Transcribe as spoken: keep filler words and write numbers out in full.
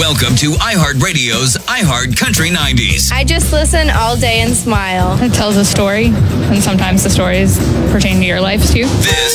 Welcome to iHeartRadio's iHeart Country nineties. I just listen all day and smile. It tells a story, and sometimes the stories pertain to your life too. This